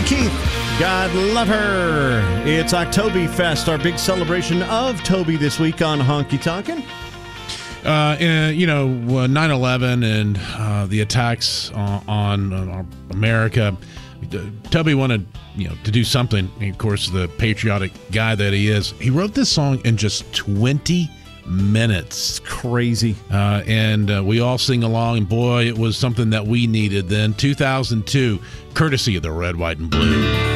Keith, God love her. It's Oktoberfest, our big celebration of Toby this week on Honky Tonkin'. 9/11 and the attacks on America. Toby wanted, to do something. And of course, the patriotic guy that he is, he wrote this song in just 20 minutes. It's crazy. And we all sing along, and boy, it was something that we needed then. 2002, courtesy of the Red, White, and Blue.